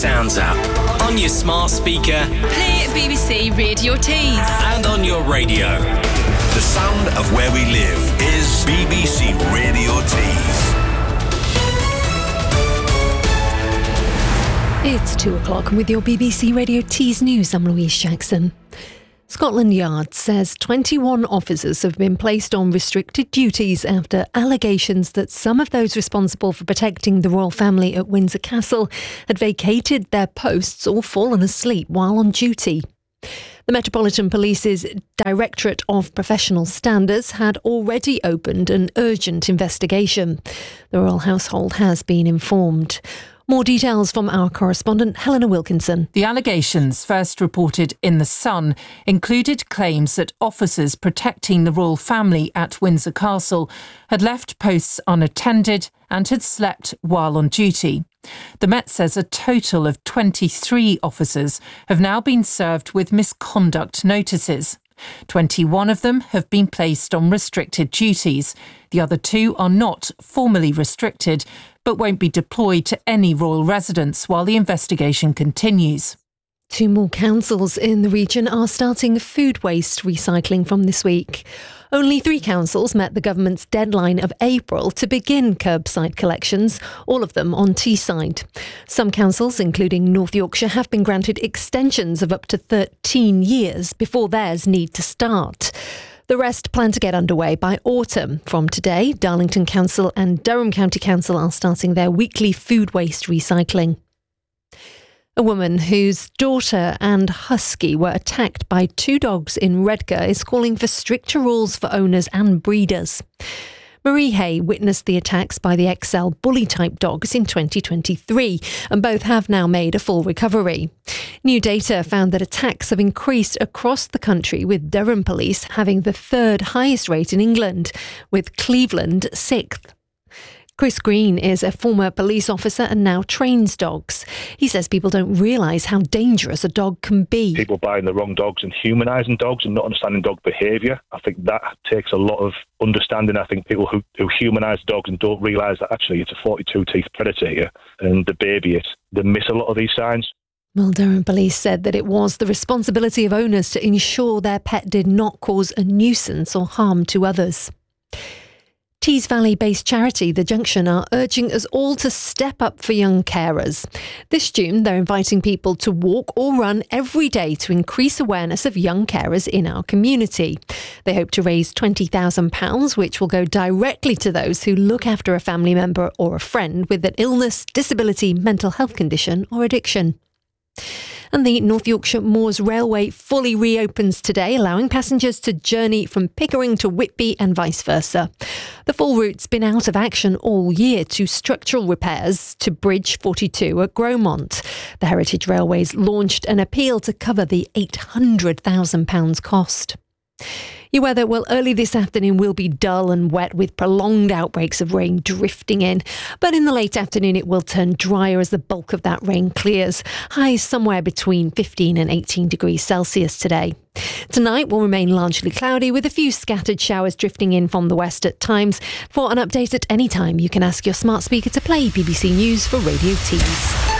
Sounds app. On your smart speaker. Play BBC Radio Tees. And on your radio. The sound of where we live is BBC Radio Tees. It's 2 o'clock and with your BBC Radio Tees news, I'm Louise Jackson. Scotland Yard says 21 officers have been placed on restricted duties after allegations that some of those responsible for protecting the royal family at Windsor Castle had vacated their posts or fallen asleep while on duty. The Metropolitan Police's Directorate of Professional Standards had already opened an urgent investigation. The royal household has been informed. More details from our correspondent Helena Wilkinson. The allegations, first reported in The Sun, included claims that officers protecting the royal family at Windsor Castle had left posts unattended and had slept while on duty. The Met says a total of 23 officers have now been served with misconduct notices. 21 of them have been placed on restricted duties. The other 2 are not formally restricted, but won't be deployed to any royal residence while the investigation continues. 2 more councils in the region are starting food waste recycling from this week. Only 3 councils met the government's deadline of April to begin curbside collections, all of them on Teesside. Some councils, including North Yorkshire, have been granted extensions of up to 13 years before theirs need to start. The rest plan to get underway by autumn. From today, Darlington Council and Durham County Council are starting their weekly food waste recycling. A woman whose daughter and husky were attacked by 2 dogs in Redcar is calling for stricter rules for owners and breeders. Marie Hay witnessed the attacks by the XL bully-type dogs in 2023, and both have now made a full recovery. New data found that attacks have increased across the country, with Durham Police having the 3rd highest rate in England, with Cleveland 6th. Chris Green is a former police officer and now trains dogs. He says people don't realise how dangerous a dog can be. People buying the wrong dogs and humanising dogs and not understanding dog behaviour. I think that takes a lot of understanding. I think people who humanise dogs and don't realise that actually it's a 42-teeth predator here and they baby it, they miss a lot of these signs. Well, Durham Police said that it was the responsibility of owners to ensure their pet did not cause a nuisance or harm to others. Tees Valley-based charity The Junction are urging us all to step up for young carers. This June, they're inviting people to walk or run every day to increase awareness of young carers in our community. They hope to raise £20,000, which will go directly to those who look after a family member or a friend with an illness, disability, mental health condition or addiction. And the North Yorkshire Moors Railway fully reopens today, allowing passengers to journey from Pickering to Whitby and vice versa. The full route's been out of action all year to structural repairs to Bridge 42 at Gromont. The Heritage Railways launched an appeal to cover the £800,000 cost. Your weather, well, early this afternoon will be dull and wet with prolonged outbreaks of rain drifting in. But in the late afternoon, it will turn drier as the bulk of that rain clears. Highs somewhere between 15 and 18 degrees Celsius today. Tonight will remain largely cloudy with a few scattered showers drifting in from the west at times. For an update at any time, you can ask your smart speaker to play BBC News for Radio Tees.